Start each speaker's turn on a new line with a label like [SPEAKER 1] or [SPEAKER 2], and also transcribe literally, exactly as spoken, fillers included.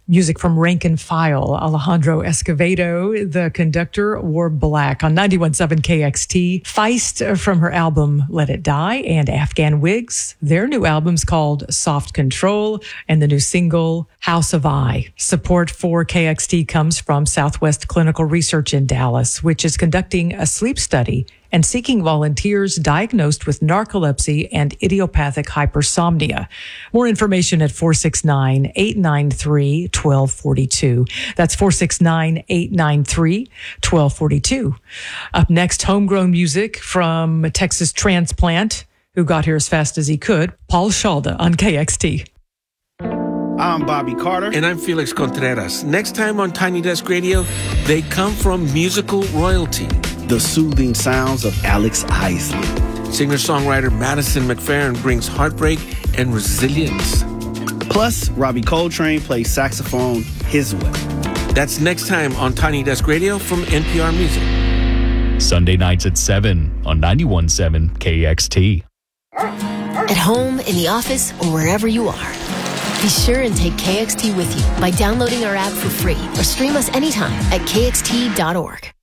[SPEAKER 1] Music from Rank and File. Alejandro Escovedo, the conductor, wore black on ninety-one point seven K X T. Feist from her album Let It Die, and Afghan Wigs. Their new album's called Soft Control, and the new single House of I. Support for K X T comes from Southwest Clinical Research in Dallas, which is conducting a sleep study and seeking volunteers diagnosed with narcolepsy and idiopathic hypersomnia. More information at four six nine, eight nine three, one two four two. That's four six nine, eight nine three, one two four two. Up next, homegrown music from a Texas transplant who got here as fast as he could, Paul Shalda on K X T.
[SPEAKER 2] I'm Bobby Carter.
[SPEAKER 3] And I'm Felix Contreras. Next time on Tiny Desk Radio, they come from musical royalty.
[SPEAKER 2] The soothing sounds of Alex Isley.
[SPEAKER 3] Singer-songwriter Madison McFerrin brings heartbreak and resilience.
[SPEAKER 2] Plus, Robbie Coltrane plays saxophone his way.
[SPEAKER 3] That's next time on Tiny Desk Radio from N P R Music.
[SPEAKER 4] Sunday nights at seven on ninety-one point seven K X T.
[SPEAKER 5] At home, in the office, or wherever you are, be sure and take K X T with you by downloading our app for free or stream us anytime at K X T dot org.